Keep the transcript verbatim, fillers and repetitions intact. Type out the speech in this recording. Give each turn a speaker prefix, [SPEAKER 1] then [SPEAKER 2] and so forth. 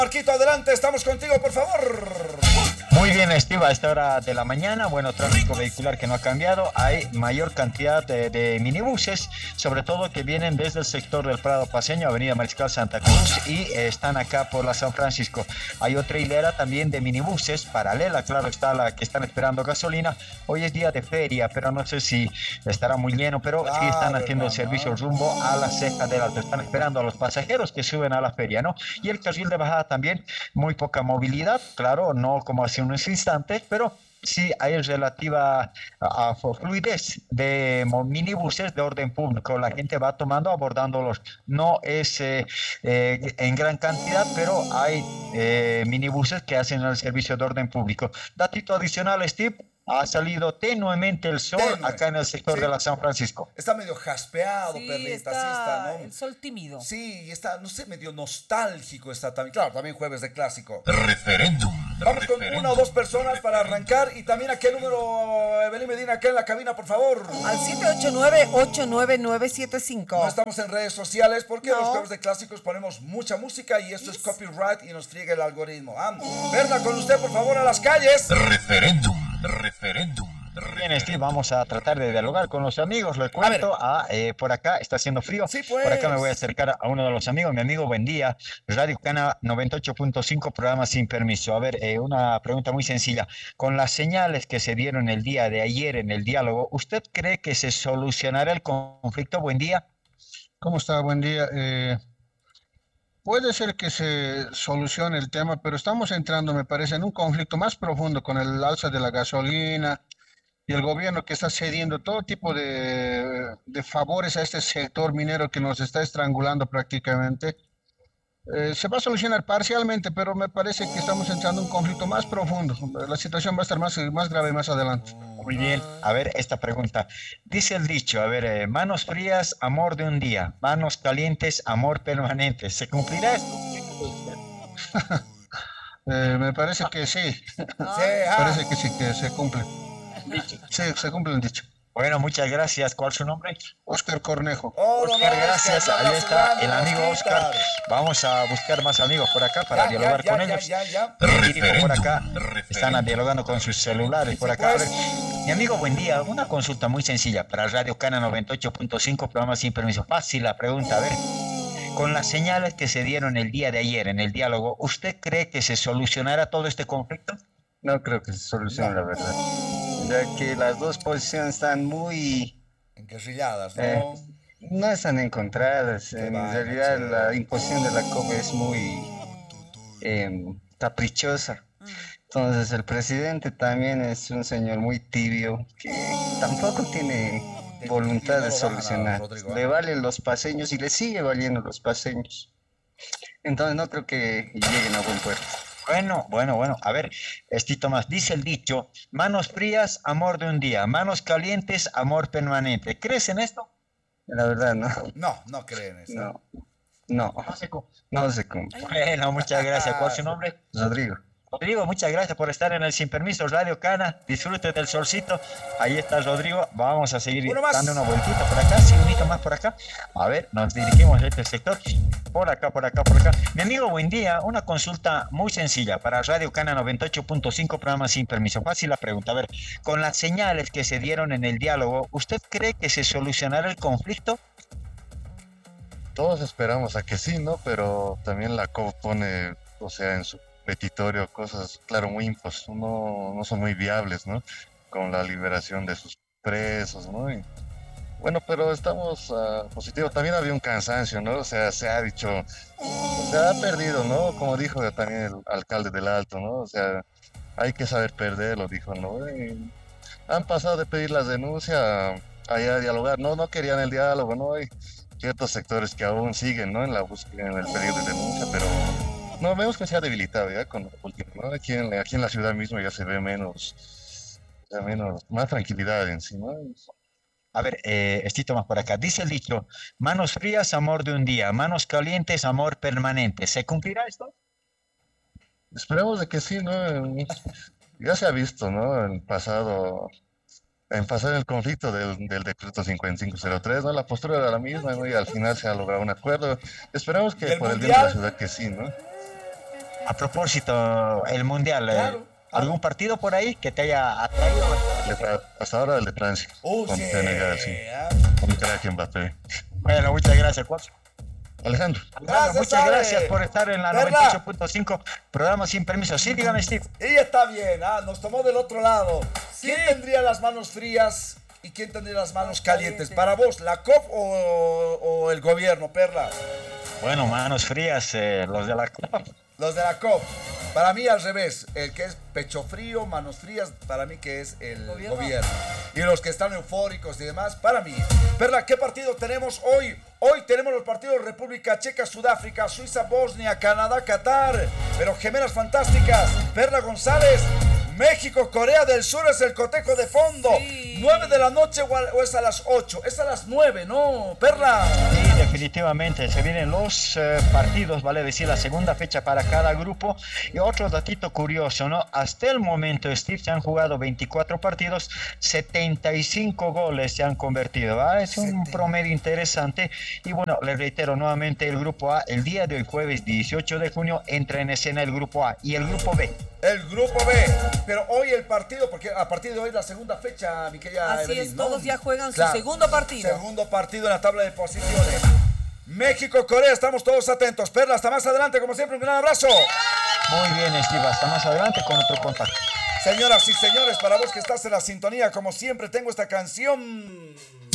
[SPEAKER 1] Marquito, adelante, estamos contigo, por favor.
[SPEAKER 2] Muy bien, Steve, a esta hora de la mañana, bueno, tráfico vehicular que no ha cambiado, hay mayor cantidad de, de minibuses, sobre todo que vienen desde el sector del Prado Paseño, Avenida Mariscal Santa Cruz, y eh, están acá por la San Francisco. Hay otra hilera también de minibuses, paralela, claro, está la que están esperando gasolina. Hoy es día de feria, pero no sé si estará muy lleno, pero sí están haciendo el servicio rumbo a la Ceja del Alto, están esperando a los pasajeros que suben a la feria, ¿no? Y el carril de bajada también, muy poca movilidad, claro, no como hace unos instantes, pero sí hay relativa a, a fluidez de minibuses de orden público. La gente va tomando, abordándolos. No es eh, eh, en gran cantidad, pero hay eh, minibuses que hacen el servicio de orden público. Datito adicional, Steve. Ha salido tenuemente el sol Tenue. acá en el sector sí. de la San Francisco.
[SPEAKER 1] Está medio jaspeado,
[SPEAKER 3] sí,
[SPEAKER 1] perlita,
[SPEAKER 3] está,
[SPEAKER 1] sí está, ¿no?
[SPEAKER 3] El sol tímido.
[SPEAKER 1] Sí, está, no sé, medio nostálgico está también. Claro, también jueves de clásico.
[SPEAKER 4] Referéndum.
[SPEAKER 1] Vamos
[SPEAKER 4] referéndum,
[SPEAKER 1] con una o dos personas para arrancar. Y también, ¿a qué número, Evelyn Medina, acá en la cabina, por favor?
[SPEAKER 3] Al siete ocho nueve, ocho nueve nueve siete cinco.
[SPEAKER 1] No estamos en redes sociales porque
[SPEAKER 3] no.
[SPEAKER 1] los jueves de clásicos ponemos mucha música y esto yes. es copyright y nos friega el algoritmo. Ah, Berna, con usted, por favor, a las calles.
[SPEAKER 4] Referéndum. Referéndum.
[SPEAKER 2] Bien, Steve, vamos a tratar de dialogar con los amigos. Le cuento, a, eh, por acá está haciendo frío.
[SPEAKER 1] Sí, pues.
[SPEAKER 2] Por acá me voy a acercar a uno de los amigos, mi amigo, buen día. Radio Cana noventa y ocho punto cinco, programa sin permiso. A ver, eh, una pregunta muy sencilla. Con las señales que se dieron el día de ayer en el diálogo, ¿usted cree que se solucionará el conflicto? Buen día.
[SPEAKER 5] ¿Cómo está? Buen día. Eh, puede ser que se solucione el tema, pero estamos entrando, me parece, en un conflicto más profundo con el alza de la gasolina y el gobierno que está cediendo todo tipo de, de favores a este sector minero que nos está estrangulando prácticamente. Eh, se va a solucionar parcialmente, pero me parece que estamos entrando en un conflicto más profundo. La situación va a estar más, más grave más adelante.
[SPEAKER 2] Muy bien, a ver esta pregunta. Dice el dicho, a ver, eh, manos frías, amor de un día, manos calientes, amor permanente. ¿Se cumplirá esto?
[SPEAKER 5] eh, me parece que sí. sí ah. Parece que sí, que se cumple. Sí, se cumple el dicho.
[SPEAKER 2] Bueno, muchas gracias. ¿Cuál es su nombre?
[SPEAKER 5] Oscar Cornejo.
[SPEAKER 1] Oh,
[SPEAKER 2] Oscar,
[SPEAKER 1] no,
[SPEAKER 2] gracias.
[SPEAKER 1] Oscar,
[SPEAKER 2] ahí está el
[SPEAKER 1] grande,
[SPEAKER 2] amigo Oscar. Vamos a buscar más amigos por acá para
[SPEAKER 1] ya,
[SPEAKER 2] dialogar
[SPEAKER 1] ya,
[SPEAKER 2] con
[SPEAKER 1] ya,
[SPEAKER 2] ellos.
[SPEAKER 1] Ya, ya,
[SPEAKER 2] ya. El dirijo por acá. Están dialogando con sus celulares por acá. A ver, mi amigo, buen día. Una consulta muy sencilla para Radio Cana noventa y ocho punto cinco, programa sin permiso. Fácil la pregunta. A ver, con las señales que se dieron el día de ayer en el diálogo, ¿usted cree que se solucionará todo este conflicto?
[SPEAKER 6] No creo que se solucione, la verdad. Ya que las dos posiciones están muy...
[SPEAKER 1] encarriladas, ¿no?
[SPEAKER 6] Eh, no están encontradas. En va, realidad, no la imposición de la C O P es muy eh, caprichosa. Entonces, el presidente también es un señor muy tibio que tampoco tiene voluntad no de solucionar. Nada, Rodrigo, le valen los paseños y le sigue valiendo los paseños. Entonces, no creo que lleguen a buen puerto.
[SPEAKER 2] Bueno, bueno, bueno. A ver, Estito más. Dice el dicho, manos frías, amor de un día. Manos calientes, amor permanente. ¿Crees en esto?
[SPEAKER 6] La verdad, no.
[SPEAKER 1] No, no creen eso.
[SPEAKER 6] No, no.
[SPEAKER 2] No se cumple.
[SPEAKER 6] No se cumple.
[SPEAKER 2] Bueno, muchas gracias. ¿Cuál es su nombre?
[SPEAKER 6] Rodrigo.
[SPEAKER 2] Rodrigo, muchas gracias por estar en el Sin Permiso Radio Cana. Disfrute del solcito. Ahí está Rodrigo. Vamos a seguir dando una vueltita por acá. Sí, un hito más por acá. A ver, nos dirigimos a este sector. Por acá, por acá, por acá. Mi amigo, buen día. Una consulta muy sencilla para Radio Cana noventa y ocho punto cinco, programa Sin Permiso. Fácil la pregunta. A ver, con las señales que se dieron en el diálogo, ¿usted cree que se solucionará el conflicto?
[SPEAKER 7] Todos esperamos a que sí, ¿no? Pero también la C O P pone, o sea, en su petitorio cosas, claro, muy impos, no, no son muy viables, ¿no? Con la liberación de sus presos, ¿no? Y, bueno, pero estamos uh, positivos. También había un cansancio, ¿no? O sea, se ha dicho, se ha perdido, ¿no? Como dijo también el alcalde del Alto, ¿no? O sea, hay que saber perder, lo dijo, ¿no? Y han pasado de pedir las denuncias a, a dialogar, no, no querían el diálogo, ¿no? Hay ciertos sectores que aún siguen, ¿no? En la búsqueda, en el pedido de denuncia, pero no, vemos que se ha debilitado ya con lo último, ¿no? Aquí en, aquí en la ciudad mismo ya se ve menos, ya menos, más tranquilidad en sí, ¿no?
[SPEAKER 2] A ver, eh, Estito más por acá. Dice el dicho, manos frías, amor de un día, manos calientes, amor permanente. ¿Se cumplirá esto?
[SPEAKER 7] Esperemos de que sí, ¿no? Ya se ha visto, ¿no? En pasado, en pasado el conflicto del, del decreto cincuenta y cinco cero tres, ¿no? La postura era la misma, ¿no? Y al final se ha logrado un acuerdo. Esperamos que
[SPEAKER 1] ¿El
[SPEAKER 7] por
[SPEAKER 1] mundial?
[SPEAKER 7] el bien de la ciudad que sí, ¿no?
[SPEAKER 2] A propósito, el Mundial, eh,
[SPEAKER 1] Claro.
[SPEAKER 2] ¿algún partido por ahí que te haya atraído?
[SPEAKER 7] El de Fra- hasta ahora el de Francia.
[SPEAKER 1] Uh,
[SPEAKER 7] con
[SPEAKER 1] sí,
[SPEAKER 7] Senegal, sí.
[SPEAKER 1] ah.
[SPEAKER 7] Con crack Mbappé.
[SPEAKER 2] Bueno, muchas gracias, Cuatro.
[SPEAKER 7] Alejandro.
[SPEAKER 1] Gracias,
[SPEAKER 2] Muchas
[SPEAKER 1] Ale.
[SPEAKER 2] gracias por estar en la
[SPEAKER 1] Perla.
[SPEAKER 2] noventa y ocho punto cinco, programa sin permiso. Sí, dígame, Steve.
[SPEAKER 1] Y está bien, ah, nos tomó del otro lado. ¿Quién tendría las manos frías y quién tendría las manos calientes? Para vos, ¿la C O P o, o el gobierno, Perla?
[SPEAKER 2] Bueno, manos frías, eh, los de la Copa.
[SPEAKER 1] Los de la C O P. Para mí al revés, el que es pecho frío, manos frías, para mí que es el
[SPEAKER 3] ¿Gobierno?
[SPEAKER 1] gobierno. Y los que están eufóricos y demás, para mí. Perla, ¿qué partido tenemos hoy? Hoy tenemos los partidos República Checa, Sudáfrica, Suiza, Bosnia, Canadá, Qatar. Pero gemelas fantásticas. Perla González, México, Corea del Sur es el cotejo de fondo.
[SPEAKER 3] Sí.
[SPEAKER 1] ¿nueve de la noche o a- o es a las ocho? Es a las nueve, ¿no, Perla?
[SPEAKER 2] Sí, definitivamente. Se vienen los eh, partidos, vale decir, la segunda fecha para cada grupo. Y otro datito curioso, ¿no? Hasta el momento, Steve, se han jugado veinticuatro partidos, setenta y cinco goles se han convertido. ¿Va? Es un promedio interesante. Y bueno, les reitero nuevamente, el grupo A, el día de hoy, jueves dieciocho de junio, entra en escena el grupo A y el grupo B.
[SPEAKER 1] El grupo B. Pero hoy el partido, porque a partir de hoy la segunda fecha, mi querida
[SPEAKER 3] Así
[SPEAKER 1] Evelyn,
[SPEAKER 3] es,
[SPEAKER 1] ¿no?
[SPEAKER 3] todos ya juegan su
[SPEAKER 1] Claro.
[SPEAKER 3] segundo partido.
[SPEAKER 1] Segundo partido en la tabla de posiciones. México, Corea, estamos todos atentos. Perla, hasta más adelante, como siempre, un gran abrazo.
[SPEAKER 2] Muy bien, Steve. Hasta más adelante con otro contacto.
[SPEAKER 1] Señoras y señores, para vos que estás en la sintonía, como siempre, tengo esta canción.